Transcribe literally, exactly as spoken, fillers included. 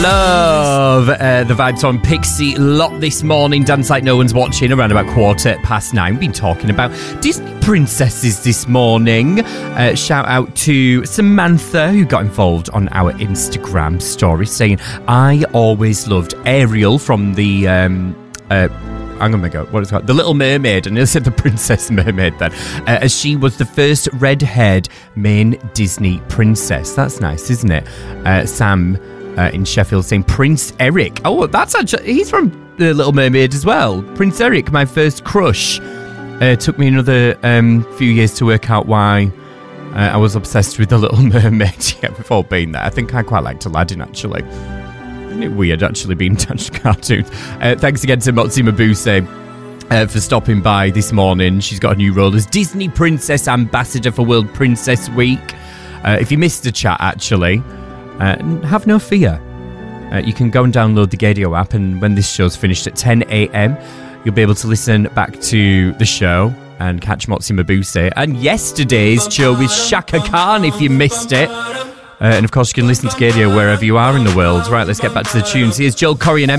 love uh, the vibes on Pixie Lot this morning. Dance like no one's watching around about quarter past nine. We've been talking about Disney princesses this morning. Uh, shout out to Samantha, who got involved on our Instagram story, saying, I always loved Ariel from the... Um, uh, I'm going to go, what is it called? The Little Mermaid, and I said the Princess Mermaid then, uh, as she was the first red-haired main Disney princess. That's nice, isn't it? Uh, Sam uh, in Sheffield saying Prince Eric. Oh, that's actually, he's from The Little Mermaid as well. Prince Eric, my first crush. Uh, took me another um, few years to work out why uh, I was obsessed with The Little Mermaid. Yeah, we've all been there. I think I quite liked Aladdin, actually. Isn't it weird, actually, being touched cartoons? Uh, thanks again to Motsi Mabuse uh, for stopping by this morning. She's got a new role as Disney Princess Ambassador for World Princess Week. Uh, if you missed the chat, actually, uh, have no fear. Uh, you can go and download the Gadio app, and when this show's finished at ten a.m, you'll be able to listen back to the show and catch Motsi Mabuse and yesterday's show with Shaka Khan if you missed it. Uh, and of course, you can listen to Gadio wherever you are in the world. Right, let's get back to the tunes. Here's Joel Corey and Emma.